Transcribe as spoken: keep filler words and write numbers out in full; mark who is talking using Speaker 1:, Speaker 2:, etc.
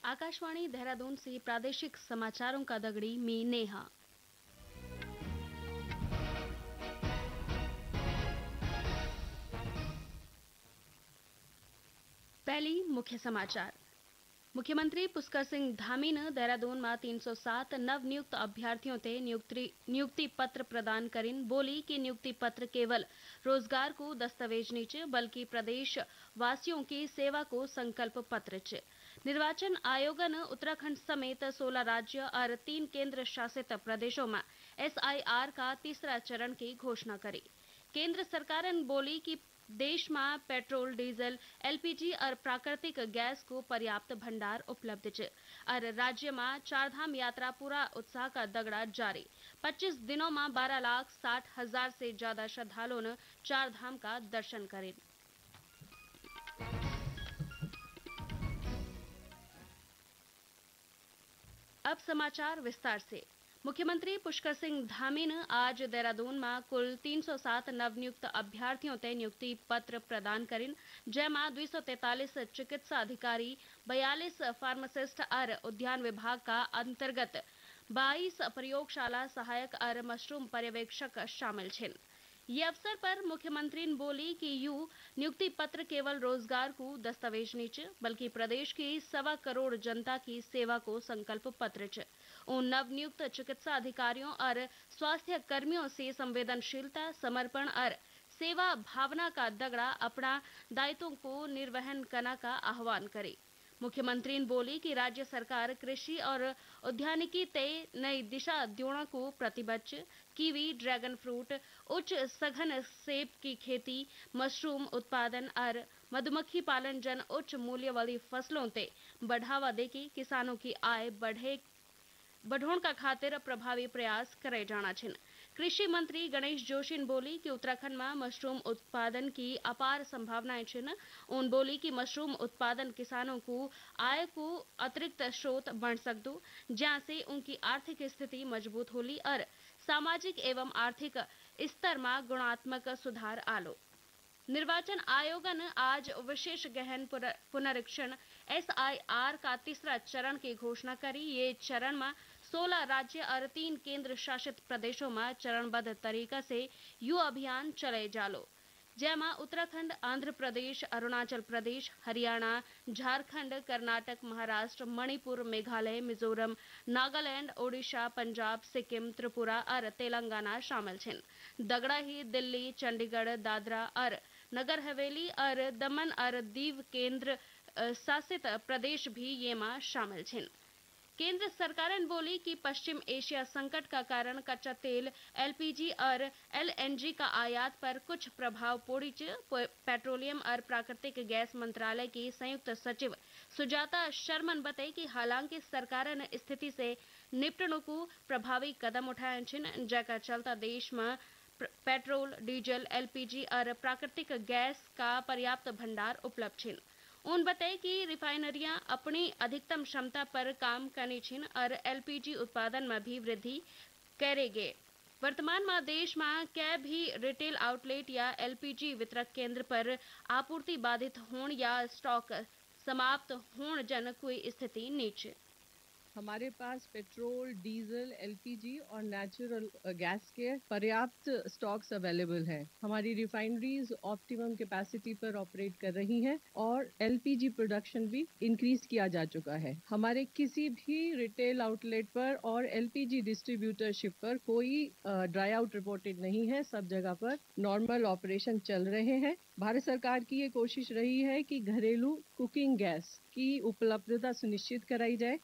Speaker 1: आकाशवाणी देहरादून से प्रादेशिक समाचारों का दगड़ी मी नेहा। पहली मुख्य समाचार। मुख्यमंत्री पुष्कर सिंह धामी ने देहरादून में तीन सौ सात नव नियुक्त अभ्यर्थियों ते नियुक्ति पत्र प्रदान करीन बोली कि नियुक्ति पत्र केवल रोजगार को दस्तावेज नहीं च बल्कि प्रदेश वासियों की सेवा को संकल्प पत्र च। निर्वाचन आयोग ने उत्तराखंड समेत सोलह राज्य और तीन केंद्र शासित प्रदेशों में एस आई आर का तीसरा चरण की घोषणा करी। केंद्र सरकार ने बोली कि देश में petrol, diesel, L P G और प्राकृतिक गैस को पर्याप्त भंडार उपलब्ध है और राज्य में चारधाम यात्रा पूरा उत्साह का दगड़ा जारी। पच्चीस दिनों में बारह लाख साठ हजार से ज्यादा श्रद्धालुओं ने चारधाम का दर्शन करे। अब समाचार विस्तार से। मुख्यमंत्री पुष्कर सिंह धामी ने आज देहरादून में कुल तीन सौ सात नवनियुक्त अभ्यर्थियों ते नियुक्ति पत्र प्रदान करीन, जेमा दो सौ तैंतालीस चिकित्सा अधिकारी, बयालीस फार्मासिस्ट और उद्यान विभाग का अंतर्गत बाईस प्रयोगशाला सहायक और मशरूम पर्यवेक्षक शामिल छे। ये अवसर पर मुख्यमंत्री ने बोली कि यू नियुक्ति पत्र केवल रोजगार को दस्तावेज नहीं च बल्कि प्रदेश की सवा करोड़ जनता की सेवा को संकल्प पत्र च। उन नवनियुक्त चिकित्सा अधिकारियों और स्वास्थ्य कर्मियों से संवेदनशीलता, समर्पण और सेवा भावना का दगड़ा अपना दायित्वों को निर्वहन करने का आह्वान करे। मुख्यमंत्री ने बोली कि राज्य सरकार कृषि और उद्यानिकी ते नई दिशा देने को प्रतिबद्ध। कीवी, ड्रैगन फ्रूट, उच्च सघन सेब की खेती, मशरूम उत्पादन और मधुमक्खी पालन जन उच्च मूल्य वाली फसलों ते बढ़ावा देके किसानों की आय बढ़े बढ़ोण का खातिर प्रभावी प्रयास करे जाना छिन। कृषि मंत्री गणेश जोशी ने बोली कि उत्तराखंड में मशरूम उत्पादन की अपार संभावनाएं छिन। उन बोली कि मशरूम उत्पादन किसानों को आय को अतिरिक्त स्रोत बन सकदो, जहां से उनकी आर्थिक स्थिति मजबूत होली और सामाजिक एवं आर्थिक स्तर में गुणात्मक सुधार आलो। निर्वाचन आयोग ने आज विशेष गहन पुनरीक्षण एस आई आर का तीसरा चरण की घोषणा करी। ये चरण में सोलह राज्य और तीन केंद्र शासित प्रदेशों में चरणबद्ध तरीका से यू अभियान चले जालो, जेमा उत्तराखंड, आंध्र प्रदेश, अरुणाचल प्रदेश, हरियाणा, झारखंड, कर्नाटक, महाराष्ट्र, मणिपुर, मेघालय, मिजोरम, नागालैंड, ओडिशा, पंजाब, सिक्किम, त्रिपुरा और तेलंगाना शामिल हैं। दगड़ा ही दिल्ली, चंडीगढ़, दादरा और नगर हवेली और दमन और दीव केंद्र शासित प्रदेश भी ये में शामिल हैं। केंद्र सरकार ने बोली कि पश्चिम एशिया संकट का कारण कच्चा तेल, एल पी जी और एल एन जी का आयात पर कुछ प्रभाव पोड़ी च। पेट्रोलियम और प्राकृतिक गैस मंत्रालय की संयुक्त सचिव सुजाता शर्मा ने बताई कि हालांकि सरकार ने स्थिति से निपटने को प्रभावी कदम उठाए छिन, जैका चलता देश में petrol, diesel, L P G और प्राकृतिक गैस का पर्याप्त भंडार उपलब्ध छिन। उन बताए कि रिफाइनरियां अपनी अधिकतम क्षमता पर काम करनी छिन और एल पी जी उत्पादन में भी वृद्धि करेंगे। वर्तमान में देश में कै भी रिटेल आउटलेट या एल पी जी वितरक केंद्र पर आपूर्ति बाधित होने या स्टॉक समाप्त होने जन कोई स्थिति नीचे।
Speaker 2: हमारे पास petrol, diesel, L P G और नेचुरल गैस के पर्याप्त स्टॉक्स अवेलेबल हैं। हमारी रिफाइनरीज ऑप्टिमम कैपेसिटी पर ऑपरेट कर रही हैं और एल पी जी प्रोडक्शन भी इंक्रीज किया जा चुका है। हमारे किसी भी रिटेल आउटलेट पर और एल पी जी डिस्ट्रीब्यूटरशिप पर कोई ड्राई आउट रिपोर्टेड नहीं है। सब जगह पर नॉर्मल ऑपरेशन चल रहे हैं। भारत सरकार की ये कोशिश रही है कि घरेलू कुकिंग गैस की उपलब्धता सुनिश्चित कराई जाए